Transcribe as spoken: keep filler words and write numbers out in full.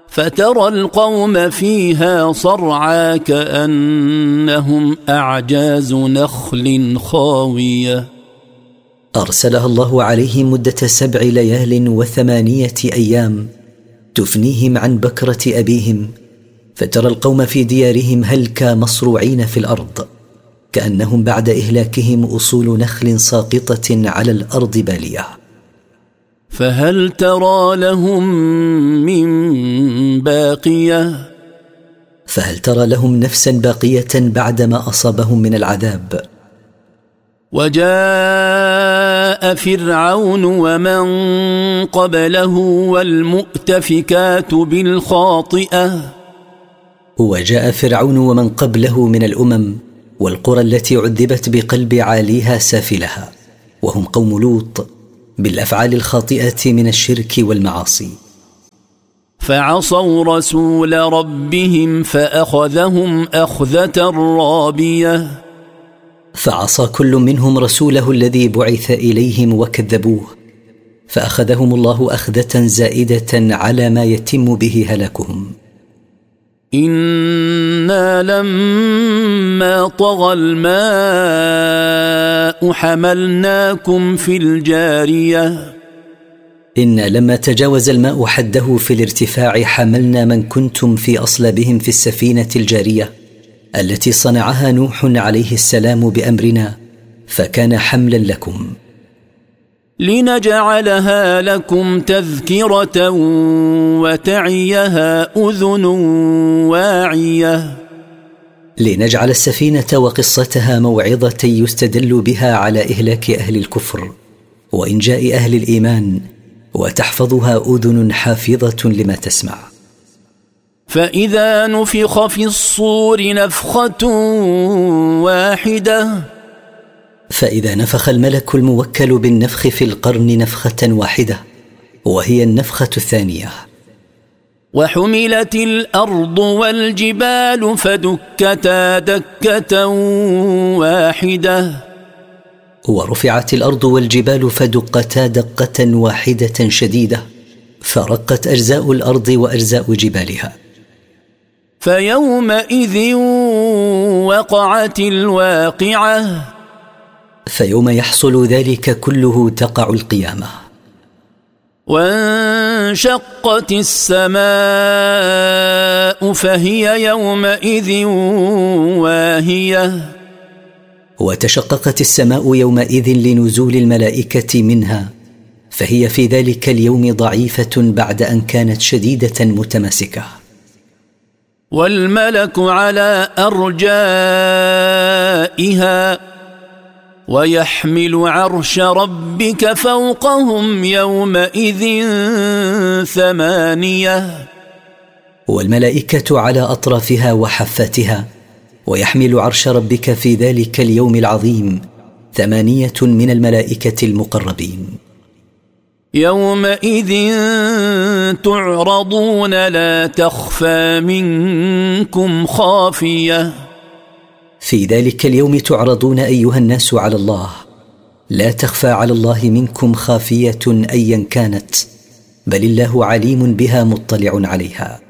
فترى القوم فيها صرعى كأنهم أعجاز نخل خاوية. أرسلها الله عليهم مدة سبع ليال وثمانية أيام تفنيهم عن بكرة أبيهم، فترى القوم في ديارهم هلكا مصروعين في الأرض كأنهم بعد إهلاكهم أصول نخل ساقطة على الأرض بالية. فهل ترى لهم من باقية؟ فهل ترى لهم نفسا باقية بعدما أصابهم من العذاب؟ وجاء فرعون ومن قبله والمؤتفكات بالخاطئة. وجاء فرعون ومن قبله من الأمم والقرى التي عذبت بقلب عاليها سافلها، وهم قوم لوط، بالأفعال الخاطئة من الشرك والمعاصي. فعصوا رسول ربهم فأخذهم أخذة رابية. فعصى كل منهم رسوله الذي بعث إليهم وكذبوه، فأخذهم الله أخذة زائدة على ما يتم به هلاكهم. إنا لما طغى الماء حملناكم في الجارية. إنا لما تجاوز الماء حده في الارتفاع حملنا من كنتم في أصلابهم في السفينة الجارية التي صنعها نوح عليه السلام بأمرنا، فكان حملا لكم. لنجعلها لكم تذكرة وتعيها أذن واعية. لنجعل السفينة وقصتها موعظة يستدل بها على إهلاك أهل الكفر وإنجاء أهل الإيمان، وتحفظها أذن حافظة لما تسمع. فإذا نفخ في الصور نفخة واحدة. فإذا نفخ الملك الموكل بالنفخ في القرن نفخة واحدة، وهي النفخة الثانية. وحملت الأرض والجبال فدكتا دكة واحدة. ورفعت الأرض والجبال فدقتا دقة واحدة شديدة، فرقت أجزاء الأرض وأجزاء جبالها. فيومئذ وقعت الواقعة. فيوم يحصل ذلك كله تقع القيامة. وانشقت السماء فهي يومئذ واهية. وتشققت السماء يومئذ لنزول الملائكة منها، فهي في ذلك اليوم ضعيفة بعد أن كانت شديدة متماسكة. والملك على أرجائها ويحمل عرش ربك فوقهم يومئذ ثمانية. والملائكة على أطرافها وحفاتها، ويحمل عرش ربك في ذلك اليوم العظيم ثمانية من الملائكة المقربين. يومئذ تعرضون لا تخفى منكم خافية. في ذلك اليوم تعرضون أيها الناس على الله، لا تخفى على الله منكم خافية أيا كانت، بل الله عليم بها مطلع عليها.